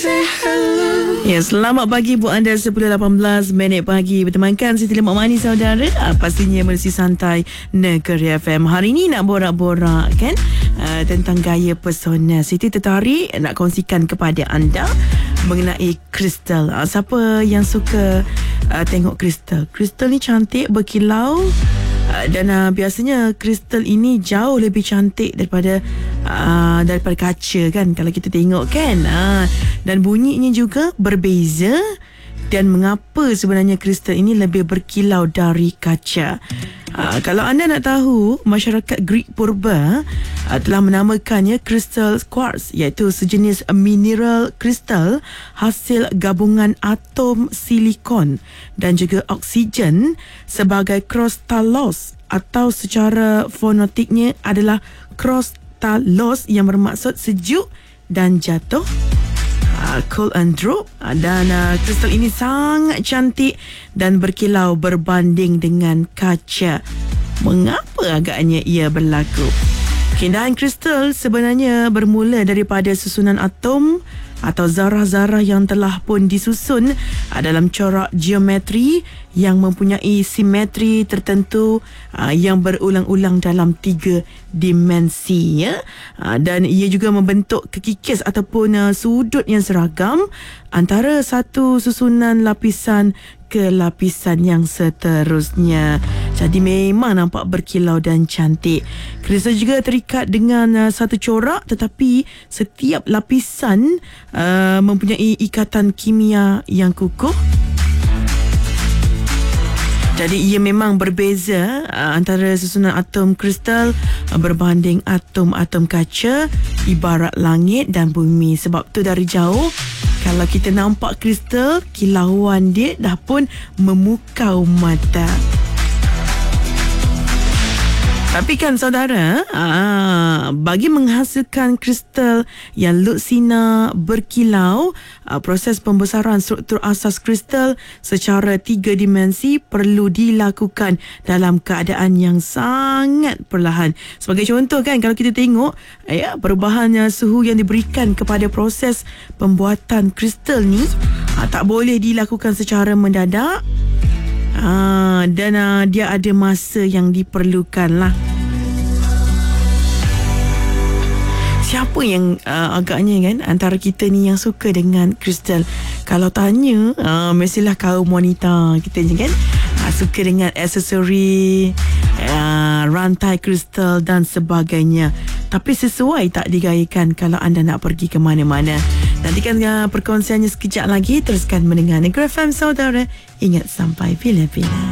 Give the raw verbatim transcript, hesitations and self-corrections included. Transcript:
Ya, selamat pagi buat anda. Sepuluh lapan belas minit pagi bertemankan Siti Lemak Manis saudara. Ah, pastinya Mersi Santai Negeri F M. Hari ini nak borak-borak kan uh, tentang gaya pesona. Siti tertarik nak kongsikan kepada anda mengenai kristal. Uh, siapa yang suka uh, tengok kristal? Kristal ni cantik, berkilau. Uh, dan uh, biasanya kristal ini jauh lebih cantik daripada uh, daripada kaca kan, kalau kita tengok kan. Uh, dan bunyinya juga berbeza. Dan mengapa sebenarnya kristal ini lebih berkilau dari kaca? Uh, kalau anda nak tahu, masyarakat Greek purba uh, telah menamakannya kristal quartz, iaitu sejenis mineral kristal hasil gabungan atom silikon dan juga oksigen sebagai krostalos, atau secara fonetiknya adalah krostalos, yang bermaksud sejuk dan jatuh. Uh, cool and drop. uh, dan uh, kristal ini sangat cantik dan berkilau berbanding dengan kaca. Mengapa agaknya ia berlaku? Keindahan kristal sebenarnya bermula daripada susunan atom atau zarah-zarah yang telah pun disusun uh, dalam corak geometri yang mempunyai simetri tertentu uh, yang berulang-ulang dalam tiga dimensi, ya. Uh, dan ia juga membentuk kekikis ataupun uh, sudut yang seragam antara satu susunan lapisan ke lapisan yang seterusnya. Jadi memang nampak berkilau dan cantik. Kristal juga terikat dengan uh, satu corak, tetapi setiap lapisan uh, mempunyai ikatan kimia yang kukuh. Jadi ia memang berbeza uh, antara susunan atom kristal uh, berbanding atom-atom kaca, ibarat langit dan bumi. Sebab tu dari jauh kalau kita nampak kristal, kilauan dia dah pun memukau mata. Tapi kan saudara, aa, bagi menghasilkan kristal yang luksina berkilau, aa, proses pembesaran struktur asas kristal secara tiga dimensi perlu dilakukan dalam keadaan yang sangat perlahan. Sebagai contoh kan, kalau kita tengok ya, perubahan suhu yang diberikan kepada proses pembuatan kristal ni aa, tak boleh dilakukan secara mendadak. Ah, dan uh, dia ada masa yang diperlukan lah. Siapa yang uh, agaknya kan antara kita ni yang suka dengan kristal? Kalau tanya, uh, mestilah kaum wanita kita je kan, uh, suka dengan aksesori, uh, rantai kristal dan sebagainya. Tapi sesuai tak digayakan kalau anda nak pergi ke mana-mana? Nantikan uh, perkongsiannya sekejap lagi. Teruskan mendengar Negeri F M saudara. Ingat sampai bila-bila.